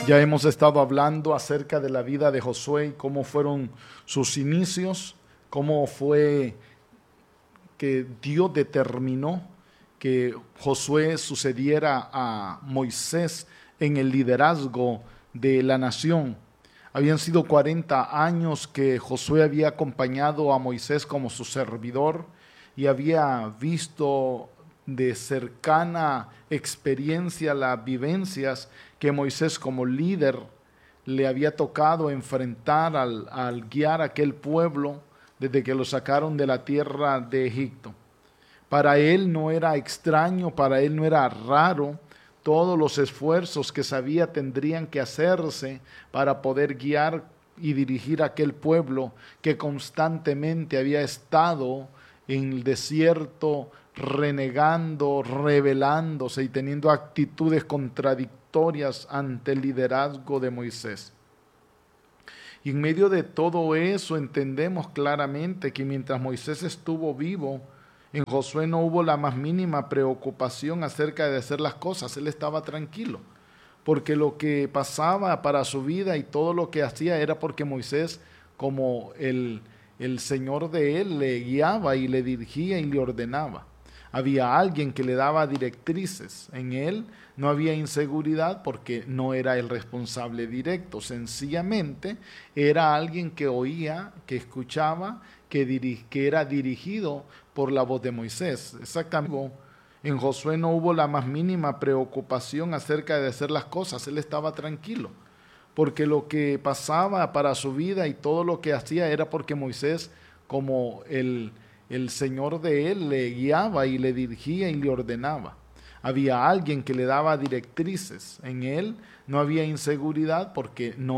Ya hemos estado hablando acerca de la vida de Josué y cómo fueron sus inicios, cómo fue que Dios determinó que Josué sucediera a Moisés en el liderazgo de la nación. Habían sido 40 años que Josué había acompañado a Moisés como su servidor y había visto de cercana experiencia las vivencias que Moisés como líder le había tocado enfrentar al guiar a aquel pueblo desde que lo sacaron de la tierra de Egipto. Para él no era extraño, para él no era raro todos los esfuerzos que sabía tendrían que hacerse para poder guiar y dirigir a aquel pueblo que constantemente había estado en el desierto renegando, rebelándose y teniendo actitudes contradictorias ante el liderazgo de Moisés. Y en medio de todo eso entendemos claramente que mientras Moisés estuvo vivo, en Josué no hubo la más mínima preocupación acerca de hacer las cosas. Él estaba tranquilo, porque lo que pasaba para su vida y todo lo que hacía era porque Moisés, como el Señor de él, le guiaba y le dirigía y le ordenaba. Había alguien que le daba directrices. En él no había inseguridad porque no era el responsable directo. Sencillamente era alguien que oía, que escuchaba, que era dirigido por la voz de Moisés. Exactamente. En Josué no hubo la más mínima preocupación acerca de hacer las cosas. Él estaba tranquilo, porque lo que pasaba para su vida y todo lo que hacía era porque Moisés, como el Señor de él, le guiaba y le dirigía y le ordenaba. Había alguien que le daba directrices. En él no había inseguridad porque no